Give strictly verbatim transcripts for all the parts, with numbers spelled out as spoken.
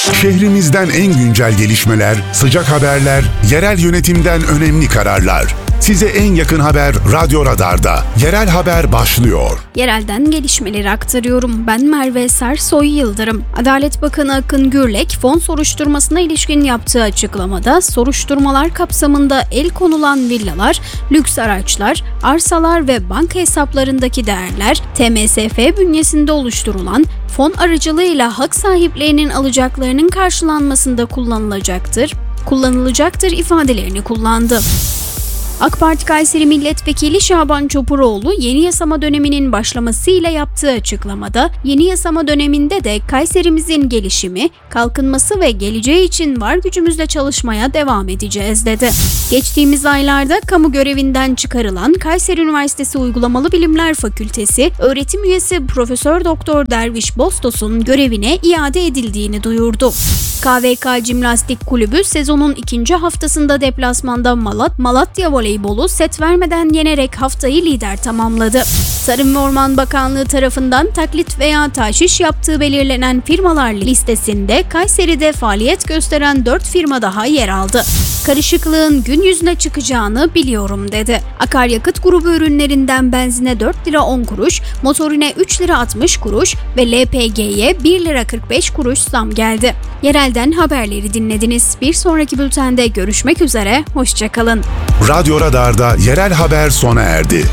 Şehrimizden en güncel gelişmeler, sıcak haberler, yerel yönetimden önemli kararlar. Size en yakın haber Radyo Radar'da. Yerel haber başlıyor. Yerelden gelişmeleri aktarıyorum. Ben Merve Sersoy Yıldırım. Adalet Bakanı Akın Gürlek, fon soruşturmasına ilişkin yaptığı açıklamada soruşturmalar kapsamında el konulan villalar, lüks araçlar, arsalar ve banka hesaplarındaki değerler, T M S F bünyesinde oluşturulan fon aracılığıyla hak sahiplerinin alacaklarının karşılanmasında kullanılacaktır, kullanılacaktır ifadelerini kullandı. AK Parti Kayseri Milletvekili Şaban Çopuroğlu, yeni yasama döneminin başlamasıyla yaptığı açıklamada, yeni yasama döneminde de Kayserimizin gelişimi, kalkınması ve geleceği için var gücümüzle çalışmaya devam edeceğiz dedi. Geçtiğimiz aylarda kamu görevinden çıkarılan Kayseri Üniversitesi Uygulamalı Bilimler Fakültesi öğretim üyesi Profesör Doktor Derviş Bostos'un görevine iade edildiğini duyurdu. K V K Cimnastik Kulübü sezonun ikinci haftasında deplasmanda Malat, Malatya Voleybolu set vermeden yenerek haftayı lider tamamladı. Tarım ve Orman Bakanlığı tarafından taklit veya tahşiş yaptığı belirlenen firmalar listesinde Kayseri'de faaliyet gösteren dört firma daha yer aldı. Karışıklığın gün yüzüne çıkacağını biliyorum dedi. Akaryakıt grubu ürünlerinden benzine dört lira on kuruş, motorine üç lira altmış kuruş ve L P G'ye bir lira kırk beş kuruş zam geldi. Yerelden haberleri dinlediniz. Bir sonraki bültende görüşmek üzere, hoşça kalın. Radyo Radar'da yerel haber sona erdi.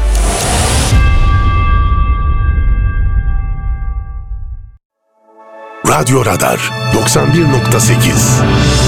Radyo Radar doksan bir nokta sekiz